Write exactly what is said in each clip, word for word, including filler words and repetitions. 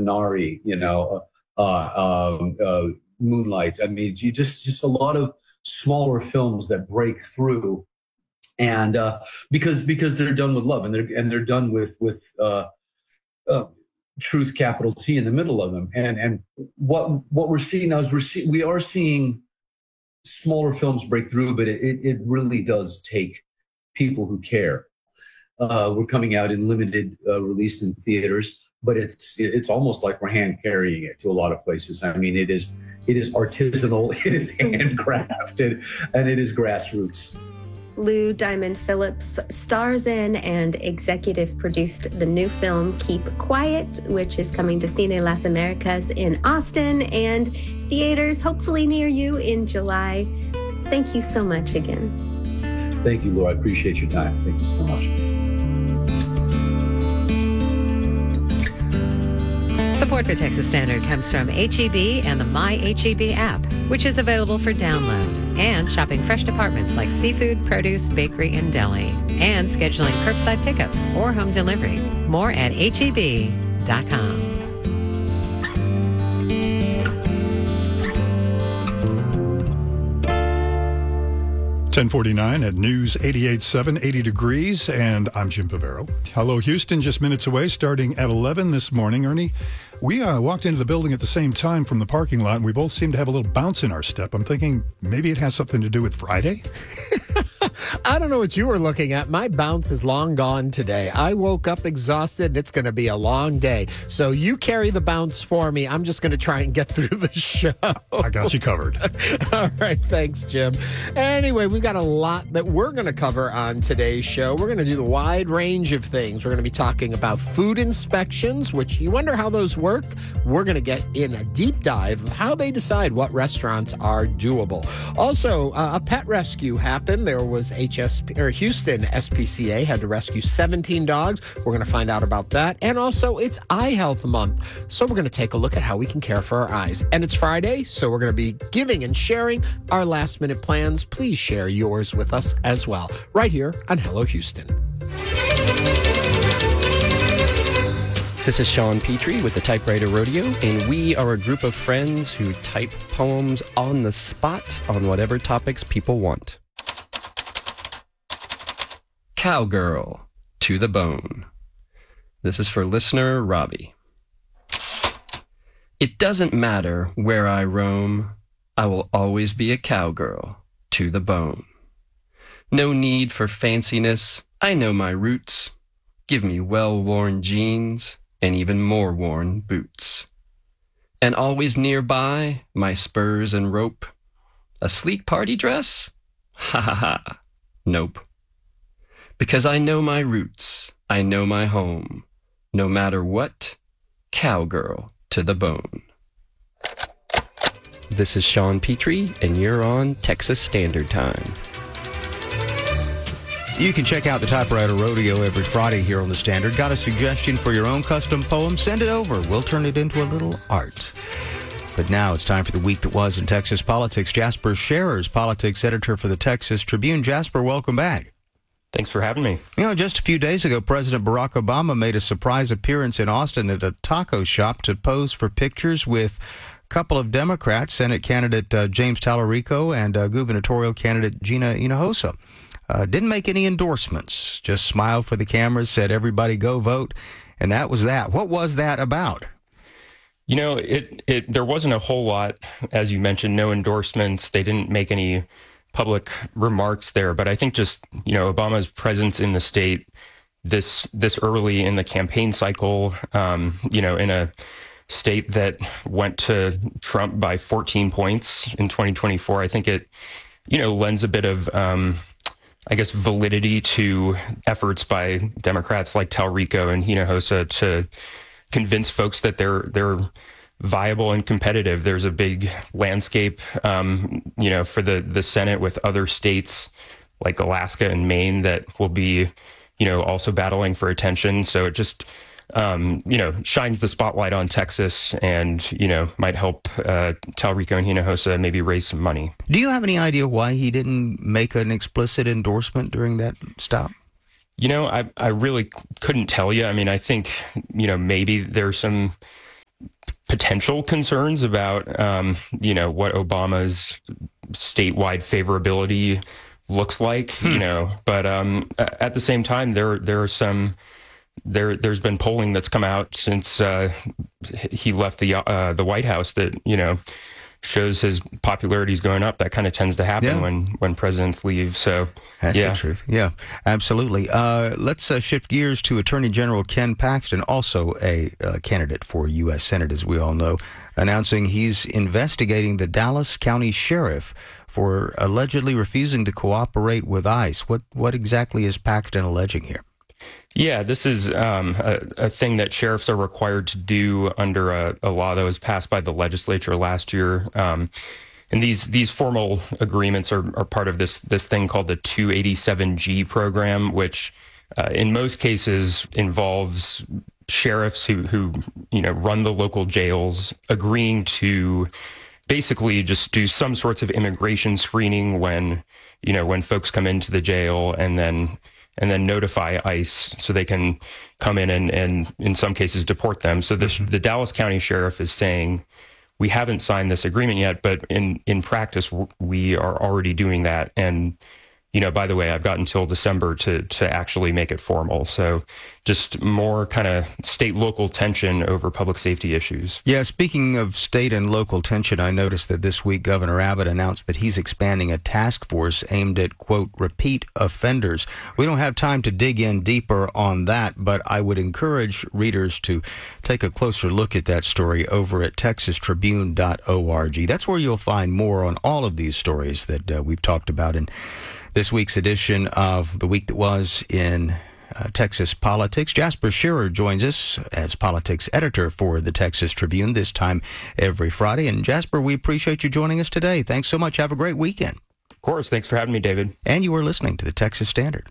Minari, you know, uh, um, uh, Moonlight. I mean, you just just a lot of smaller films that break through, and uh, because because they're done with love, and they're and they're done with with uh, uh, truth, capital T, in the middle of them. And and what what we're seeing now is we're see, we are seeing smaller films break through, but it it really does take people who care. Uh, we're coming out in limited uh, release in theaters, but it's it's almost like we're hand carrying it to a lot of places. I mean, it is it is artisanal, it is handcrafted, and it is grassroots. Lou Diamond Phillips stars in and executive produced the new film Keep Quiet, which is coming to Cine Las Americas in Austin and theaters hopefully near you in July. Thank you so much again. Thank you, Laura. I appreciate your time. Thank you so much. Support for Texas Standard comes from H E B and the My H E B app, which is available for download, and shopping fresh departments like seafood, produce, bakery, and deli, and scheduling curbside pickup or home delivery. More at H E B dot com. ten forty-nine at News eighty-eight point seven, eighty degrees, and I'm Jim Pavero. Hello, Houston, just minutes away, starting at eleven this morning. Ernie, we uh, walked into the building at the same time from the parking lot, and we both seem to have a little bounce in our step. I'm thinking maybe it has something to do with Friday? I don't know what you were looking at. My bounce is long gone today. I woke up exhausted, and it's going to be a long day. So you carry the bounce for me. I'm just going to try and get through the show. I got you covered. All right. Thanks, Jim. Anyway, we've got a lot that we're going to cover on today's show. We're going to do the wide range of things. We're going to be talking about food inspections, which you wonder how those work. We're going to get in a deep dive of how they decide what restaurants are doable. Also, uh, a pet rescue happened. There was H S P, or Houston S P C A had to rescue seventeen dogs. We're going to find out about that. And also, it's Eye Health Month. So we're going to take a look at how we can care for our eyes. And it's Friday, so we're going to be giving and sharing our last minute plans. Please share yours with us as well, right here on Hello Houston. This is Sean Petrie with the Typewriter Rodeo, and we are a group of friends who type poems on the spot on whatever topics people want. Cowgirl, to the bone. This is for listener Robbie. It doesn't matter where I roam, I will always be a cowgirl, to the bone. No need for fanciness, I know my roots. Give me well-worn jeans and even more worn boots. And always nearby, my spurs and rope. A sleek party dress? Ha ha ha, nope. Because I know my roots, I know my home. No matter what, cowgirl to the bone. This is Sean Petrie, and you're on Texas Standard Time. You can check out the Typewriter Rodeo every Friday here on the Standard. Got a suggestion for your own custom poem? Send it over. We'll turn it into a little art. But now it's time for the week that was in Texas politics. Jasper Scherer's politics editor for the Texas Tribune. Jasper, welcome back. Thanks for having me. You know, just a few days ago, President Barack Obama made a surprise appearance in Austin at a taco shop to pose for pictures with a couple of Democrats, Senate candidate uh, James Tallarico and uh, gubernatorial candidate Gina Hinojosa. Uh, didn't make any endorsements, just smiled for the cameras, said everybody go vote, and that was that. What was that about? You know, it, it there wasn't a whole lot, as you mentioned, no endorsements. They didn't make any public remarks there, but I think just, you know, Obama's presence in the state this this early in the campaign cycle, um, you know, in a state that went to Trump by fourteen points in twenty twenty-four, I think it, you know, lends a bit of, um, I guess, validity to efforts by Democrats like Tallarico and Hinojosa to convince folks that they're they're viable and competitive. There's a big landscape, um, you know, for the, the Senate with other states like Alaska and Maine that will be, you know, also battling for attention. So it just, um, you know, shines the spotlight on Texas and, you know, might help uh, Tallarico and Hinojosa maybe raise some money. Do you have any idea why he didn't make an explicit endorsement during that stop? You know, I, I really couldn't tell you. I mean, I think, you know, maybe there's some potential concerns about, um, you know, what Obama's statewide favorability looks like, hmm. you know, but um, at the same time, there there are some there there's been polling that's come out since uh, he left the uh, the White House that, you know, shows his popularity is going up. That kind of tends to happen yeah. when when presidents leave. So that's yeah. the truth. Yeah, absolutely. Uh, let's uh, shift gears to Attorney General Ken Paxton, also a uh, candidate for U S Senate, as we all know, announcing he's investigating the Dallas County Sheriff for allegedly refusing to cooperate with ICE. What what exactly is Paxton alleging here? Yeah, this is um, a, a thing that sheriffs are required to do under a, a law that was passed by the legislature last year. Um, and these these formal agreements are, are part of this this thing called the two eighty-seven G program, which uh, in most cases involves sheriffs who who you know run the local jails agreeing to basically just do some sorts of immigration screening when you know when folks come into the jail, and then and then notify ICE so they can come in and, and in some cases deport them. So the, mm-hmm. the Dallas County Sheriff is saying, we haven't signed this agreement yet, but in, in practice, we are already doing that. And, you know, by the way, I've got until December to to actually make it formal. So just more kind of state local tension over public safety issues. Yeah, speaking of state and local tension, I noticed that this week Governor Abbott announced that he's expanding a task force aimed at, quote, repeat offenders. We don't have time to dig in deeper on that, but I would encourage readers to take a closer look at that story over at texas tribune dot org. That's where you'll find more on all of these stories that uh, we've talked about in this week's edition of The Week That Was in uh, Texas Politics. Jasper Shearer joins us as politics editor for the Texas Tribune, this time every Friday. And Jasper, we appreciate you joining us today. Thanks so much. Have a great weekend. Of course. Thanks for having me, David. And you are listening to the Texas Standard.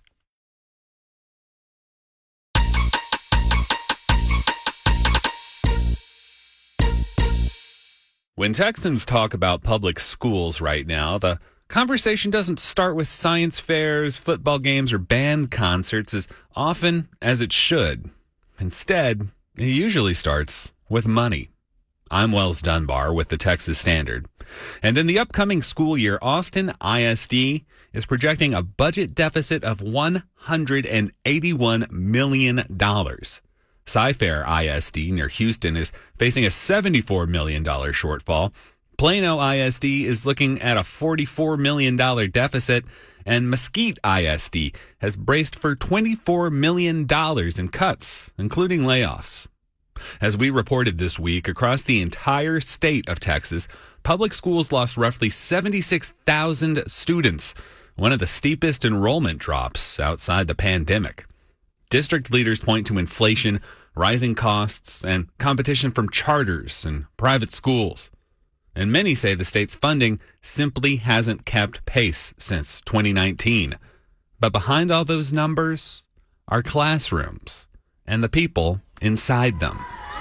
When Texans talk about public schools right now, the conversation doesn't start with science fairs, football games, or band concerts as often as it should. Instead, it usually starts with money. I'm Wells Dunbar with the Texas Standard. And in the upcoming school year, Austin I S D is projecting a budget deficit of one hundred eighty-one million dollars. Cy-Fair I S D near Houston is facing a seventy-four million dollars shortfall. Plano I S D is looking at a forty-four million dollars deficit, and Mesquite I S D has braced for twenty-four million dollars in cuts, including layoffs. As we reported this week, across the entire state of Texas, public schools lost roughly seventy-six thousand students, one of the steepest enrollment drops outside the pandemic. District leaders point to inflation, rising costs, and competition from charters and private schools. And many say the state's funding simply hasn't kept pace since twenty nineteen. But behind all those numbers are classrooms and the people inside them.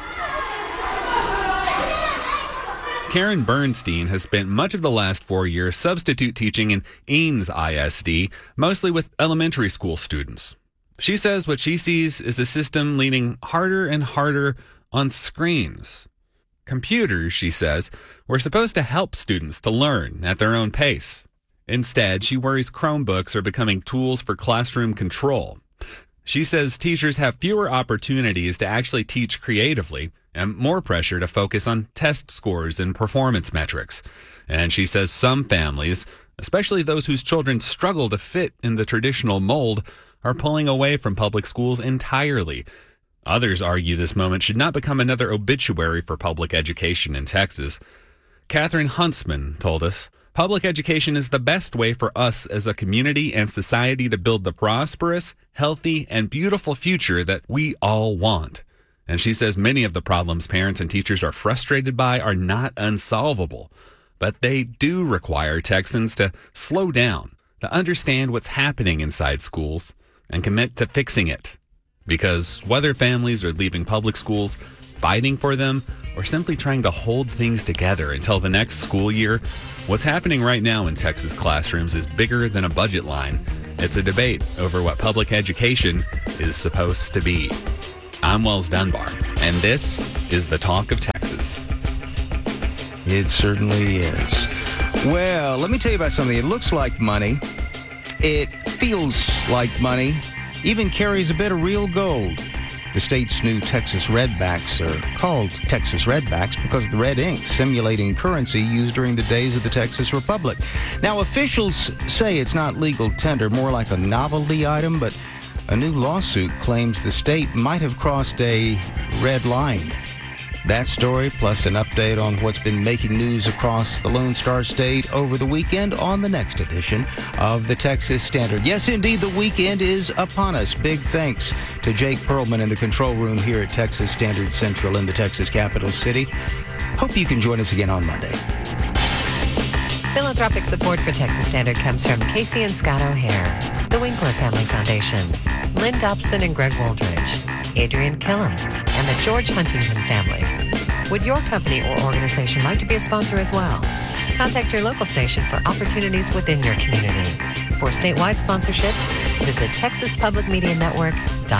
Karen Bernstein has spent much of the last four years substitute teaching in Ames I S D, mostly with elementary school students. She says what she sees is a system leaning harder and harder on screens. Computers, she says, were supposed to help students to learn at their own pace. Instead, she worries Chromebooks are becoming tools for classroom control. She says teachers have fewer opportunities to actually teach creatively and more pressure to focus on test scores and performance metrics. And she says some families, especially those whose children struggle to fit in the traditional mold, are pulling away from public schools entirely. Others argue this moment should not become another obituary for public education in Texas. Catherine Huntsman told us, public education is the best way for us as a community and society to build the prosperous, healthy, and beautiful future that we all want. And she says many of the problems parents and teachers are frustrated by are not unsolvable, but they do require Texans to slow down, to understand what's happening inside schools, and commit to fixing it. Because whether families are leaving public schools, fighting for them, or simply trying to hold things together until the next school year, what's happening right now in Texas classrooms is bigger than a budget line. It's a debate over what public education is supposed to be. I'm Wells Dunbar, and this is the Talk of Texas. It certainly is. Well, let me tell you about something. It looks like money. It feels like money. Even carries a bit of real gold. The state's new Texas Redbacks are called Texas Redbacks because of the red ink simulating currency used during the days of the Texas Republic. Now, officials say it's not legal tender, more like a novelty item, but a new lawsuit claims the state might have crossed a red line. That story, plus an update on what's been making news across the Lone Star State over the weekend on the next edition of the Texas Standard. Yes, indeed, the weekend is upon us. Big thanks to Jake Perlman in the control room here at Texas Standard Central in the Texas capital city. Hope you can join us again on Monday. Philanthropic support for Texas Standard comes from Casey and Scott O'Hare, the Winkler Family Foundation, Lynn Dobson and Greg Woldridge, Adrian Killam, and the George Huntington family. Would your company or organization like to be a sponsor as well? Contact your local station for opportunities within your community. For statewide sponsorships, visit texas public media network dot com.